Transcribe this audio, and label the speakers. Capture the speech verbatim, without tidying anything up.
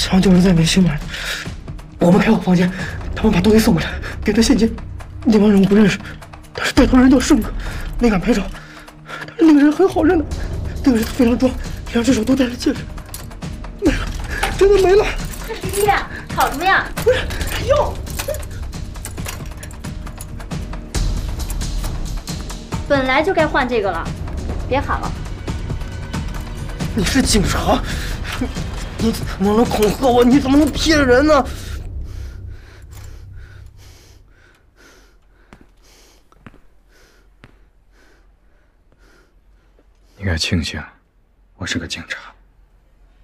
Speaker 1: 枪就是在没新买的。我们开好房间，他们把东西送过来，给的现金。那帮人我不认识，但是带头人叫顺哥，没敢拍照。但是那个人很好认的，那个人非常壮，两只手都戴着戒指。没了，真的没了。
Speaker 2: 这十一啊，吵什么呀？
Speaker 1: 不是，药。
Speaker 2: 本来就该换这个了，别喊了。
Speaker 1: 你是警察，你怎么能恐吓我？你怎么能骗人呢？
Speaker 3: 你该庆幸，我是个警察。